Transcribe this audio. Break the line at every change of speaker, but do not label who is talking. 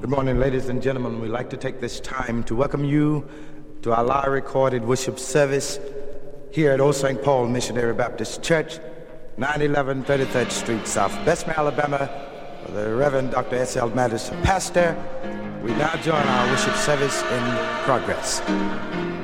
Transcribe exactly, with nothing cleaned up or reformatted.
Good morning, ladies and gentlemen. We'd like to take this time to welcome you to our live recorded worship service here at Old Saint Paul Missionary Baptist Church, nine eleven thirty-third Street, South Bessemer, Alabama, for the Reverend Doctor S L Mattis, pastor. We now join our worship service in progress.